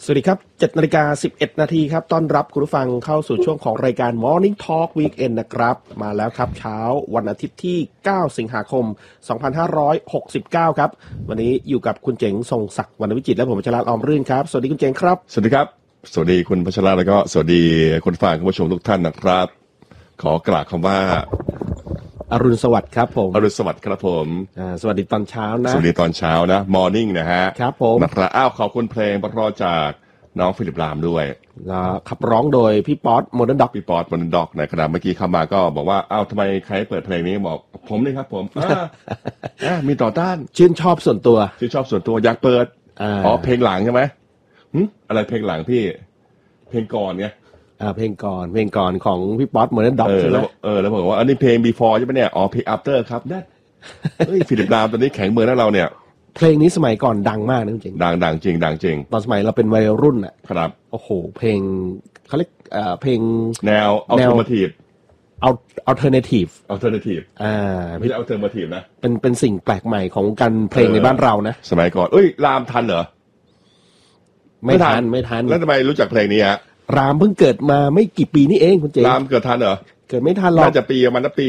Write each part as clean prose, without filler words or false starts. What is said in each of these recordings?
สวัสดีครับ 7:11 นาทีครับต้อนรับคุณผู้ฟังเข้าสู่ช่วงของรายการ Morning Talk Weekend นะครับมาแล้วครับเช้าวันอาทิตย์ที่9สิงหาคม2569ครับวันนี้อยู่กับคุณเจ๋งทรงศักดิ์วรรณวิจิตรและผมพัชรออมรื่นครับสวัสดีคุณเจ๋งครับสวัสดีครับสวัสดีคุณพัชรแล้วก็สวัสดีคนฟังคุณผู้ชมทุกท่านนะครับขอกล่าวคำว่าอรุณสวัสดิ์ครับผมอรุณสวัสดิ์ครับผมสวัสดีตอนเช้านะสวัสดีตอนเช้านะ Morning นะฮะครับผมนะครับขอบคุณเพลงเพราะจากน้องฟิลิปรามด้วยขับร้องโดยพี่ป๊อตโมเดิร์นด็อกพี่ป๊อตโมเดิร์นด็อกนะครับเมื่อกี้เข้ามาก็บอกว่าทำไมใครเปิดเพลงนี้บอกผมนี่ครับผมมีต่อต้านชื่นชอบส่วนตัวอยากเปิดเพลงหลังใช่ไหมอะไรเพลงหลังพี่เพลงก่อนไงเพลงก่อนของพี่ป๊อตโมเดิร์นด็อกใช่ไหมแล้วบอกว่าอันนี้เพลง before ใช่ไหมเนี่ยเพลง after ครับนั่นฟิลิปรามตอนนี้แข็งเมืองแล้วเราเนี่ยเพลงนี้สมัยก่อนดังมากนะจริงดังจริงตอนสมัยเราเป็นวัยรุ่นอ่ะครับโอ้โหเพลงเขาเรียกเพลงแนว alternative alternative ไม่ใช่ alternative นะเป็นสิ่งแปลกใหม่ของการเพลงในบ้านเรานะสมัยก่อนรามทันเหรอไม่ทันแล้วทำไมรู้จักเพลงนี้ฮะรามเพิ่งเกิดมาไม่กี่ปีนี่เองคุณเจรามเกิดทันเหรอเกิดไม่ทันหรอกน่าจะปีมันปี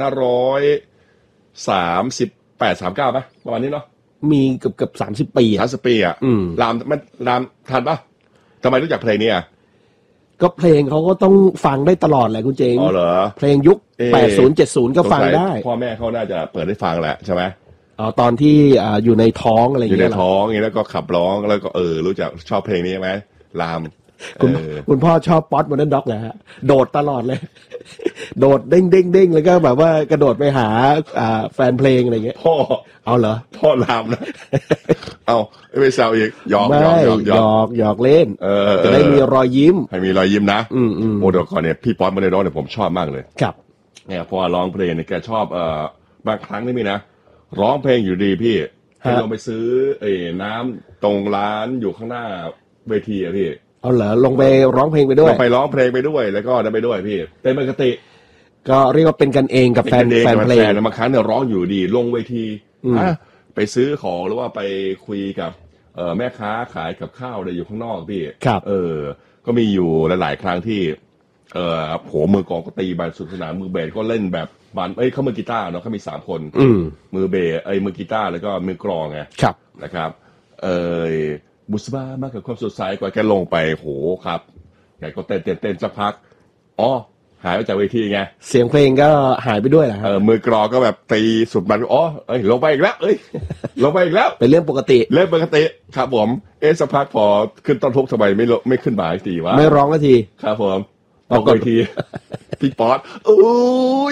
2538-39ป่ะประมาณนี้เนาะมีเกือบ30 ปี 30 ปีอ่ะรามทันป่ะทำไมรู้จักเพลงนี้อ่ะก็เพลงเขาก็ต้องฟังได้ตลอดแหละคุณเจงอ๋อเหรอเพลงยุค80 70ก็ฟังได้พ่อแม่เขาน่าจะเปิดให้ฟังแหละใช่ไหมตอนที่อยู่ในท้องอะไรอย่างเงี้ยอยู่ในท้องอย่างนี้แล้วก็ขับร้องแล้วก็รู้จักชอบเพลงนี้ไหมรามคุณพ่อชอบป๊อตโมเดิร์นด็อกเลยฮะโดดตลอดเลยโดดเด้งแล้วก็แบบว่ากระโดดไปหาแฟนเพลงอะไรเงี้ยพ่อเอาเหรอพ่อรามนะไม่แซวอีกหยอกเล่นจะได้มีรอยยิ้มให้มีรอยยิ้มนะโมเดลก่อนเนี่ยพี่ป๊อตโมเดิร์นด็อกเนี่ยผมชอบมากเลยครับเนี่ยพอร้องเพลงเนี่ยแกชอบบางครั้งนี่มีนะร้องเพลงอยู่ดีพี่ให้ลงไปซื้อน้ำตรงร้านอยู่ข้างหน้าเวทีอะพี่เอาเหรอลงไปร้องเพลงไปด้วยลงไปร้องเพลงไปด้วยแล้วก็ได้ไปด้วยพี่เป็นปกติก็เรียกว่าเป็นกันเองกับแฟนเพลงบางครั้งเนี่ยร้องอยู่ดีลงเวทีไปซื้อของหรือว่าไปคุยกับแม่ค้าขายกับข้าวอะไรอยู่ข้างนอกพี่ก็มีอยู่หลายๆครั้งที่โหมือกลองก็ตีบานสุดสนานมือเบสก็เล่นแบบบานเขามือกีตาร์เนาะเขามี3 คนมือเบสมือกีตาร์แล้วก็มือกลองไงนะครับบุษบามากกับความสดใสกว่าแกลงไปโหครับแกก็เต้นสักพักหายไปจากเวทีไงเสียงเพลงก็หายไปด้วยแหละมือกลองก็แบบตีสุดมันลงไปอีกแล้วลงไปอีกแล้วเป็นเรื่องปกติครับผมสักพักพอขึ้นต้นทุกทำไมไม่ขึ้นมาอีกทีวะไม่ร้องสักทีครับผมตกเวทีพี่ป๊อตอุ้ย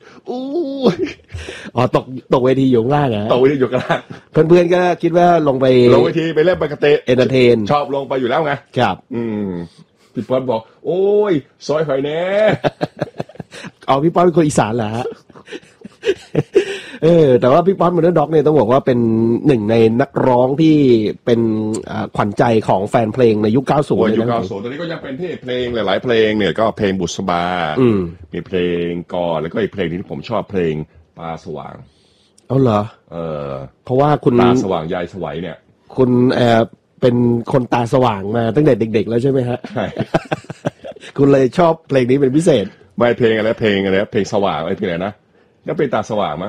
ตกเวทีอยู่ข้างล่างตกเวทีอยู่ข้างล่างเพื่อนๆก็คิดว่าลงเวทีไปเล่นปกติเอนเตอร์เทนชอบลงไปอยู่แล้วไงครับพี่ป๊อตบอกโอ้ยซอยหอยแน่พี่ป๊อตเป็นคนอีสานเหรอฮะแต่ว่าพี่ป๊อตโมเดิร์นด็อกเนี่ยต้องบอกว่าเป็นหนึ่งในนักร้องที่เป็นขวัญใจของแฟนเพลงในยุค 90 เลยนะยุค 90 ตอนนี้ก็ยังเป็นเพลงหลายๆเพลงเนี่ยก็เพลงบุษบามีเพลงก่อนแล้วก็อีกเพลงที่ผมชอบเพลงตาสว่างเอาเหรอเพราะว่าคุณตาสว่างยายสวัยเนี่ยคุณเป็นคนตาสว่างมาตั้งแต่เด็กๆแล้วใช่ไหมฮะใช่คุณเลยชอบเพลงนี้เป็นพิเศษไม่เพลงอะไรเพลงสว่างเพลงอะไรนะก็เป็นตาสว่างมั้ย